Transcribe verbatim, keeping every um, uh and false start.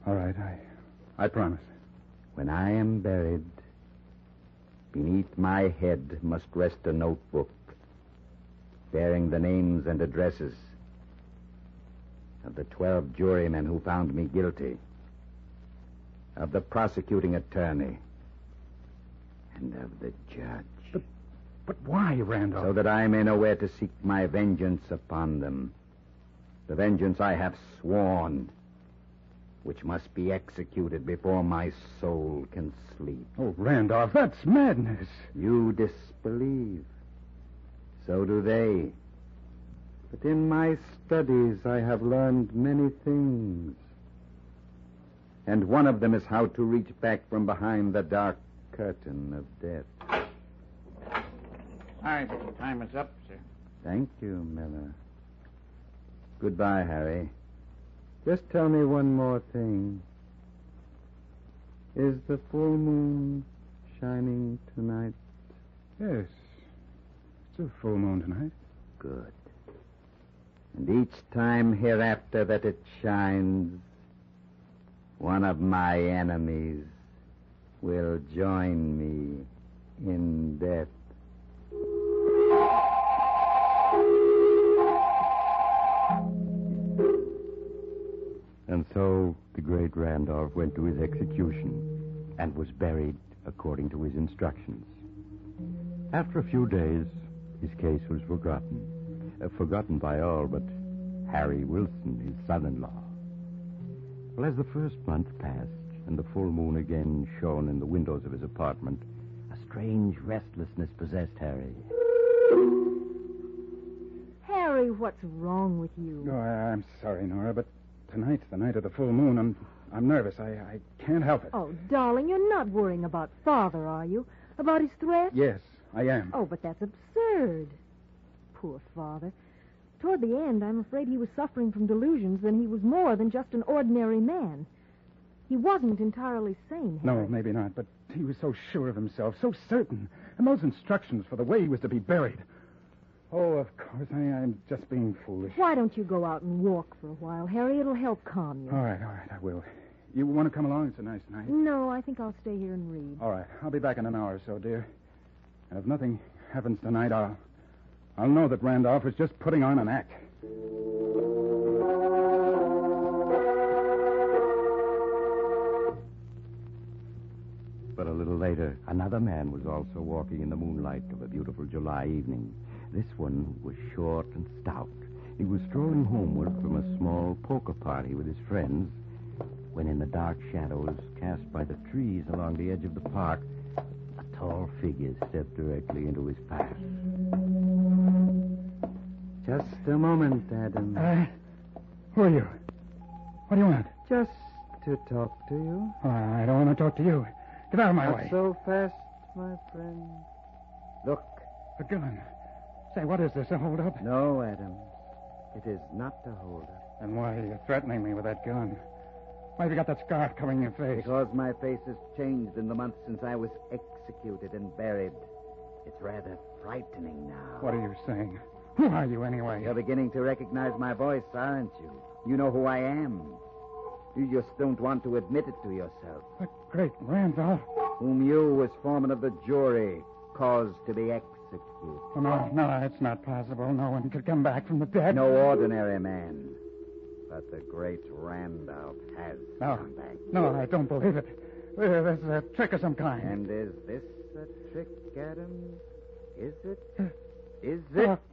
All right, I, I promise. When I am buried, beneath my head must rest a notebook bearing the names and addresses of the twelve jurymen who found me guilty, of the prosecuting attorney, and of the judge. But, but why, Randolph? So that I may know where to seek my vengeance upon them. The vengeance I have sworn, which must be executed before my soul can sleep. Oh, Randolph, that's madness. You disbelieve. So do they. But in my studies, I have learned many things. And one of them is how to reach back from behind the dark curtain of death. Sorry, time is up, sir. Thank you, Miller. Goodbye, Harry. Just tell me one more thing. Is the full moon shining tonight? Yes. It's a full moon tonight. Good. And each time hereafter that it shines, one of my enemies will join me in death. And so the great Randolph went to his execution and was buried according to his instructions. After a few days, his case was forgotten. Uh, forgotten by all but Harry Wilson, his son-in-law. Well, as the first month passed and the full moon again shone in the windows of his apartment, a strange restlessness possessed Harry. Harry, what's wrong with you? No, I, I'm sorry, Nora, but tonight's the night of the full moon. I'm, I'm nervous. I, I can't help it. Oh, darling, you're not worrying about Father, are you? About his threat? Yes, I am. Oh, but that's absurd. Poor Father. Toward the end, I'm afraid he was suffering from delusions that he was more than just an ordinary man. He wasn't entirely sane, Harry. No, maybe not, but he was so sure of himself, so certain. And those instructions for the way he was to be buried. Oh, of course, I, I'm just being foolish. Why don't you go out and walk for a while, Harry? It'll help calm you. All right, all right, I will. You want to come along? It's a nice night. No, I think I'll stay here and read. All right, I'll be back in an hour or so, dear. And if nothing happens tonight, I'll... I'll know that Randolph was just putting on an act. But a little later, another man was also walking in the moonlight of a beautiful July evening. This one was short and stout. He was strolling homeward from a small poker party with his friends when, in the dark shadows cast by the trees along the edge of the park, a tall figure stepped directly into his path. Just a moment, Adam. Uh, who are you? What do you want? Just to talk to you. Oh, I don't want to talk to you. Get out of my Not way. so fast, my friend. Look. A gun. Say, what is this, a hold-up? No, Adams. It is not a hold-up. Then why are you threatening me with that gun? Why have you got that scarf covering your face? Because my face has changed in the months since I was executed and buried. It's rather frightening now. What are you saying? Who are you, anyway? You're beginning to recognize my voice, aren't you? You know who I am. You just don't want to admit it to yourself. The great Randolph. Whom you, as foreman of the jury, caused to be executed. Oh, no, no, it's not possible. No one could come back from the dead. No ordinary man. But the great Randolph has no, come back. No, I don't believe it. Uh, This is a trick of some kind. And is this a trick, Adams? Is it? Uh, Is it? Uh,